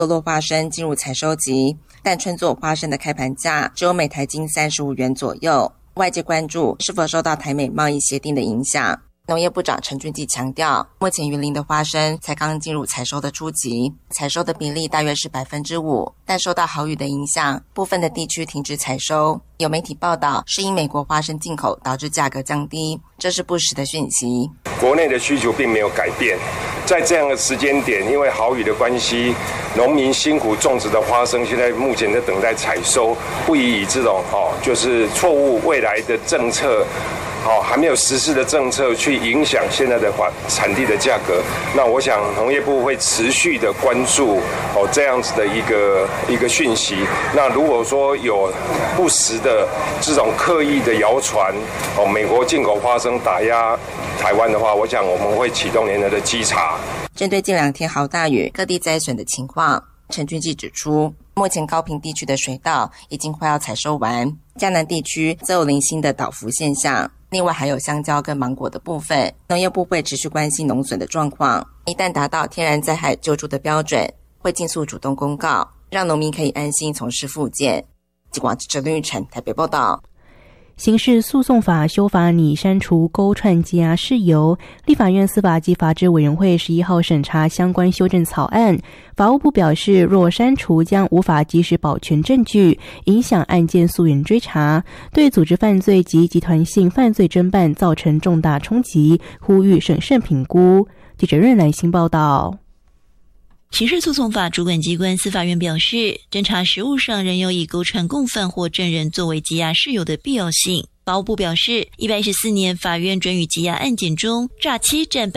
多落花生进入采收期，但春作花生的开盘价只有每台斤35元左右。外界关注是否受到台美贸易协定的影响。农业部长陈俊基强调，目前云林的花生才刚进入采收的初级，采收的比例大约是 5%， 但受到豪雨的影响，部分的地区停止采收。有媒体报道是因美国花生进口导致价格降低，这是不实的讯息。 国内的需求并没有改变，在这样的时间点，因为豪雨的关系，农民辛苦种植的花生现在目前在等待采收，不宜以这种就是错误未来的政策还没有实施的政策去影响现在的产地的价格。那我想农业部会持续的关注这样子的一个讯息。那如果说有不实的这种刻意的谣传美国进口花生打压台湾的话，我想我们会启动联合的稽查。 针对近2天豪大雨各地灾损的情况，陈俊基指出，目前高屏地区的水稻已经快要采收完，嘉南地区则有零星的倒伏现象。另外还有香蕉跟芒果的部分，农业部会持续关心农损的状况，一旦达到天然灾害救助的标准，会尽速主动公告，让农民可以安心从事复健。记广记者林玉成台北报道。 刑事诉讼法修法拟删除勾串羁押事由，立法院司法及法制委员会11号审查相关修正草案。法务部表示，若删除将无法及时保全证据，影响案件溯源追查，对组织犯罪及集团性犯罪侦办造成重大冲击，呼吁审慎评估。记者任兰新报道。 刑事诉讼法主管机关司法院表示，侦查实务上仍有以勾串共犯或证人作为羁押事由的必要性。法务部表示，114年法院准予羁押案件中，诈欺占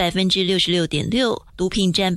66.6%， 毒品占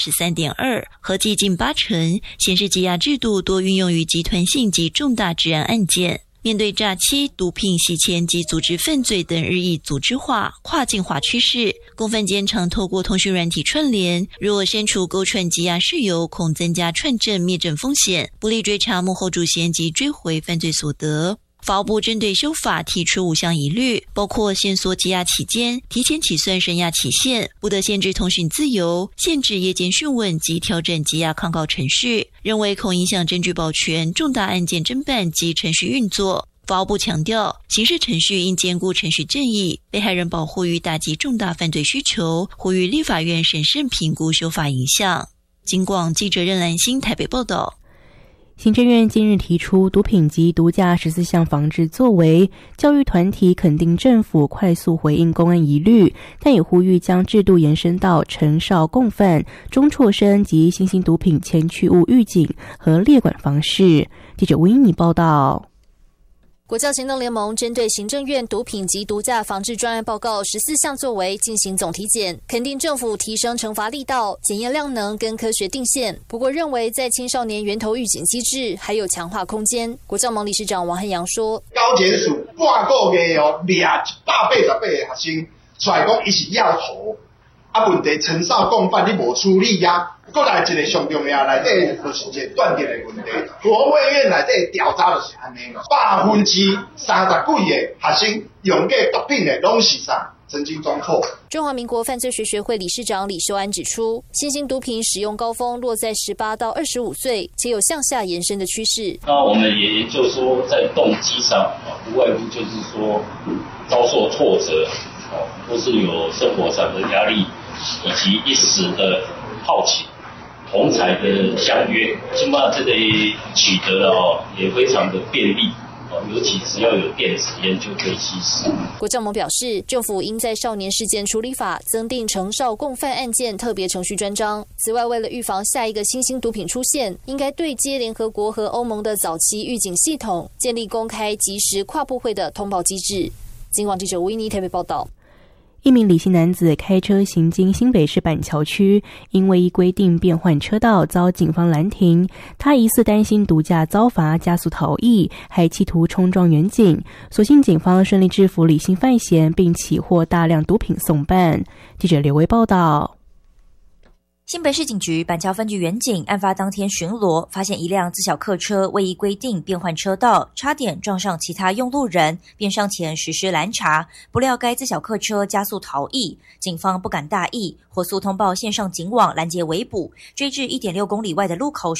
13.2%， 合计近80%，显示羁押制度多运用于集团性及重大治安案件。面对诈欺、毒品洗钱及组织犯罪等日益组织化、跨境化趋势，共犯间常透过通讯软体串联，若删除勾串羁押事由，恐增加串证灭证风险，不利追查幕后主嫌及追回犯罪所得。法务部针对修法提出5项疑虑，包括限缩羁押期间、提前起算声押期限、不得限制通讯自由、限制夜间讯问及调整羁押抗告程序，认为恐影响证据保全、重大案件侦办及程序运作。法务部强调，刑事程序应兼顾程序正义、被害人保护与打击重大犯罪需求，呼吁立法院审慎评估修法影响。警广记者任兰心台北报道。 行政院近日提出毒品及毒驾14项防治作为，教育团体肯定政府快速回应公安疑虑，但也呼吁将制度延伸到成少共犯、中辍生及新兴毒品前驱物预警和列管方式。记者吴英妮报道。 国教行动联盟针对行政院毒品及毒驾防治专案报告14项作为进行总体检，肯定政府提升惩罚力道、检验量能跟科学定线。不过认为在青少年源头预警机制还有强化空间。国教盟理事长王汉阳说， 高检署半个月抓188个学生出来讲伊是要头问题成少共犯你无处理过来一个上重要内底就是一个断点的问题。国卫院内底调查就是安尼，30%几个学生用过毒品的拢是曾经中辍。 中华民国犯罪学学会理事长李秀安指出，新兴毒品使用高峰落在18到25岁，且有向下延伸的趋势。 那我们也研究说，在动机上不外乎就是说遭受挫折，或是有生活上的压力，以及一时的好奇。同侪的相约，起码这里取得了也非常的便利，尤其只要有电子烟就可以吸食。 国教盟表示，政府应在少年事件处理法增订成少共犯案件特别程序专章。此外，为了预防下一个新兴毒品出现，应该对接联合国和欧盟的早期预警系统，建立公开及时跨部会的通报机制。警广记者吴依妮台北报道。 一名李姓男子开车行经新北市板桥区，因为依规定变换车道遭警方拦停，他疑似担心毒驾遭罚加速逃逸，还企图冲撞员警，所幸警方顺利制服李姓犯嫌，并起获大量毒品送办。记者刘维报道。 新北市警局板桥分局员警案发当天巡逻，发现一辆自小客车未依规定变换车道，差点撞上其他用路人，便上前实施拦查，不料该自小客车加速逃逸，警方不敢大意，火速通报线上警网拦截围捕，追至1.6公里外的路口